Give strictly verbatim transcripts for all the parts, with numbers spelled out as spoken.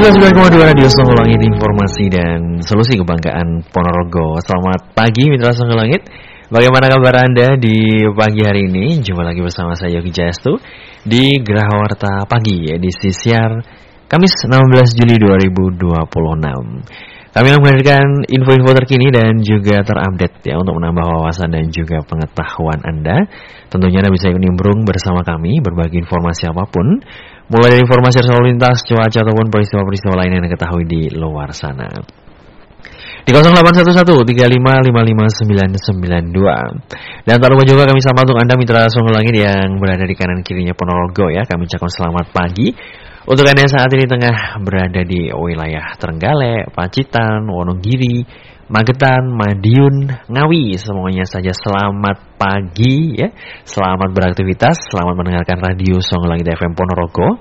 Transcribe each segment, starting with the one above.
seratus sembilan koma dua Radio Songgolangit, informasi dan solusi kebanggaan Ponorogo. Selamat pagi Mitra Songgolangit. Bagaimana kabar Anda di pagi hari ini? Jumpa lagi bersama saya Yogi Jayastu di Grahawarta Pagi, edisi siar Kamis enam belas Juli dua ribu dua puluh enam. Kami akan menghadirkan info-info terkini dan juga terupdate ya untuk menambah wawasan dan juga pengetahuan Anda. Tentunya Anda bisa ikut nimbrung bersama kami berbagi informasi apapun, mulai dari informasi lalu lintas, cuaca ataupun peristiwa-peristiwa lain yang Anda ketahui di luar sana. Di nol delapan satu satu tiga lima lima lima sembilan sembilan dua. Dan tak lupa juga kami sapa untuk Anda Mitra Songgolangit yang berada di kanan kirinya Ponorogo ya. Kami ucapkan selamat pagi untuk Anda yang saat ini tengah berada di wilayah Trenggalek, Pacitan, Wonogiri, Magetan, Madiun, Ngawi. Semuanya saja selamat pagi ya. Selamat beraktivitas, selamat mendengarkan Radio Songgolangit F M Ponorogo.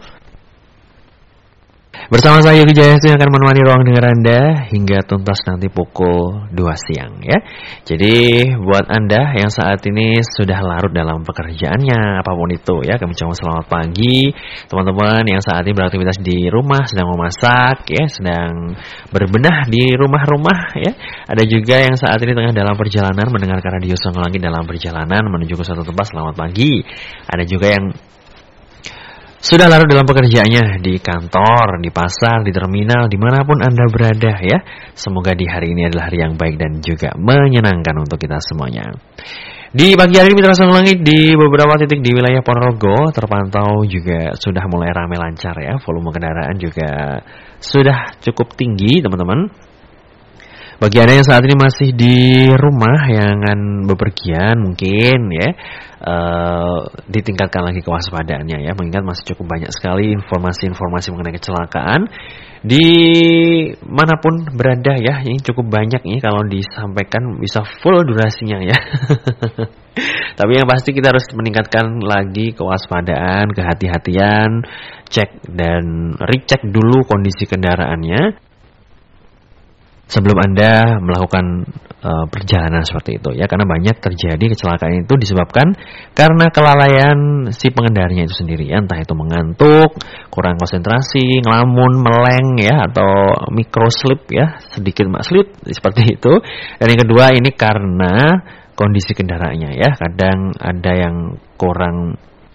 Bersama saya Yogi Jayastu yang akan menemani ruang dengar Anda hingga tuntas nanti pukul dua siang ya. Jadi buat Anda yang saat ini sudah larut dalam pekerjaannya apapun itu ya, kami ucapkan selamat pagi. Teman-teman yang saat ini beraktivitas di rumah, sedang memasak ya, sedang berbenah di rumah-rumah ya. Ada juga yang saat ini tengah dalam perjalanan mendengarkan Radio Songgolangit dalam perjalanan menuju ke suatu tempat, selamat pagi. Ada juga yang sudah larut dalam pekerjaannya di kantor, di pasar, di terminal, dimanapun Anda berada ya. Semoga di hari ini adalah hari yang baik dan juga menyenangkan untuk kita semuanya. Di pagi hari ini Mitra Songgolangit di beberapa titik di wilayah Ponorogo terpantau juga sudah mulai ramai lancar ya. Volume kendaraan juga sudah cukup tinggi teman-teman. Bagi Anda yang saat ini masih di rumah yang akan bepergian mungkin ya, uh, ditingkatkan lagi kewaspadaannya ya, mengingat masih cukup banyak sekali informasi-informasi mengenai kecelakaan di manapun berada ya. Ini cukup banyak nih kalau disampaikan bisa full durasinya ya. Tapi yang pasti kita harus meningkatkan lagi kewaspadaan, kehati-hatian, cek dan recek dulu kondisi kendaraannya sebelum Anda melakukan uh, perjalanan seperti itu ya, karena banyak terjadi kecelakaan itu disebabkan karena kelalaian si pengendaranya itu sendiri ya, entah itu mengantuk, kurang konsentrasi, ngelamun, meleng ya, atau microslip ya, sedikit slip seperti itu. Dan yang kedua ini karena kondisi kendaraannya ya, kadang ada yang kurang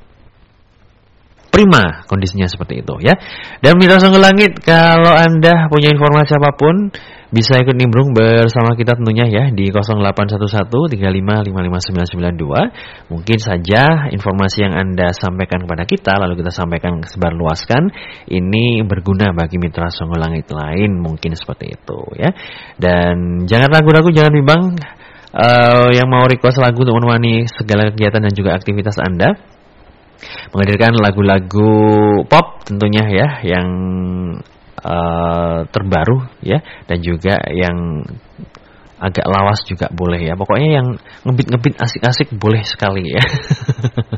prima kondisinya seperti itu ya. Dan Mitra Songgolangit, kalau Anda punya informasi apapun bisa ikut nimbrung bersama kita tentunya ya di nol delapan satu satu tiga lima lima lima sembilan sembilan dua. Mungkin saja informasi yang Anda sampaikan kepada kita lalu kita sampaikan sebarluaskan ini berguna bagi Mitra Songgolangit lain, mungkin seperti itu ya. Dan jangan ragu-ragu, jangan bimbang uh, yang mau request lagu untuk menemani segala kegiatan dan juga aktivitas Anda. Menghadirkan lagu-lagu pop tentunya ya, yang uh, terbaru ya, dan juga yang agak lawas juga boleh ya. Pokoknya yang ngebit-ngebit asik-asik boleh sekali ya.